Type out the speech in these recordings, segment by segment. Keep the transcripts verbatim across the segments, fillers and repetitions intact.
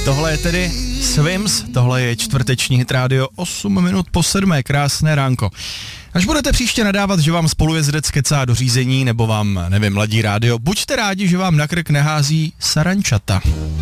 Tohle je tedy Swims, tohle je čtvrteční Hit Radio, osm minut po sedmé, krásné ránko. Až budete příště nadávat, že vám spolujezdec kecá do řízení, nebo vám, nevím, ladí rádio, buďte rádi, že vám na krk nehází sarančata.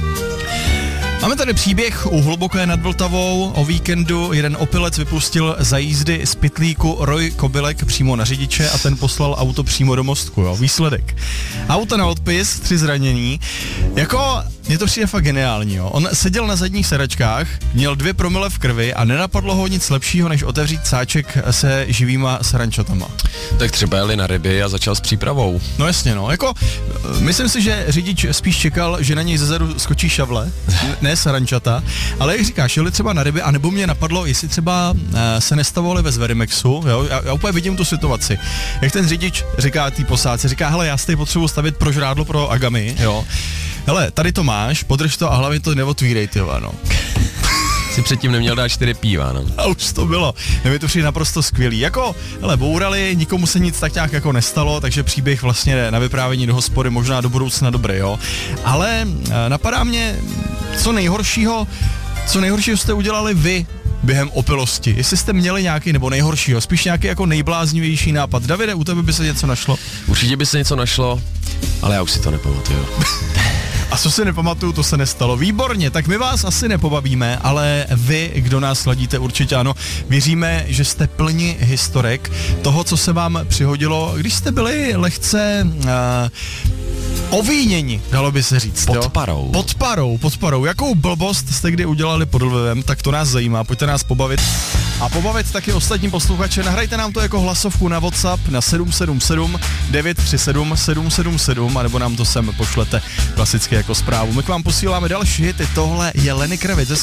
Máme tady příběh u Hluboké nad Vltavou. O víkendu jeden opilec vypustil za jízdy z pytlíku roj kobylek přímo na řidiče a ten poslal auto přímo do mostku, jo. Výsledek. Auto na odpis, tři zranění. Jako, mně to přijde fakt geniální, jo. On seděl na zadních sedačkách, měl dvě promile v krvi a nenapadlo ho nic lepšího, než otevřít sáček se živýma sarančatama. Tak třeba jeli na ryby a začal s přípravou. No jasně, no. Jako, myslím si, že řidič spíš čekal, že na něj zezadu skočí šavle, ne sarančata, ale jak říkáš, jeli třeba na ryby, anebo mě napadlo, jestli třeba uh, se nestavovali ve Zverimexu, jo, já, já úplně vidím tu situaci. Jak ten řidič říká té posádce, říká, hele, já si tady potřebuji stavit pro žrádlo pro agamy, jo. Hele, tady to máš, podrž to a hlavně to neotvírej, ty no. Si předtím neměl dát čtyři píva, no. A už to bylo. Mě to přijde naprosto skvělý. Jako, hele, bourali, nikomu se nic tak nějak jako nestalo, takže příběh vlastně na vyprávění do hospody možná do budoucna dobrý, jo. Ale napadá mě, co nejhoršího, co nejhoršího jste udělali vy během opilosti. Jestli jste měli nějaký, nebo nejhoršího, spíš nějaký jako nejbláznivější nápad. Davide, u tebe by se něco našlo? Určitě by se něco našlo, ale já už si to nepamatuju. A co si nepamatuju, to se nestalo. Výborně, tak my vás asi nepobavíme, ale vy, kdo nás sledíte, určitě ano. Věříme, že jste plni historek toho, co se vám přihodilo, když jste byli lehce uh, ovíněni, dalo by se říct. Pod jo? parou. Pod parou, pod parou. Jakou blbost jste kdy udělali pod vlivem, tak to nás zajímá, pojďte nás pobavit. A pobavit taky ostatní posluchače, nahrajte nám to jako hlasovku na WhatsApp na sedm sedm sedm devět tři sedm sedm sedm sedm, anebo nám to sem pošlete klasicky jako zprávu. My k vám posíláme další hity, tohle je Lenny Kravitz.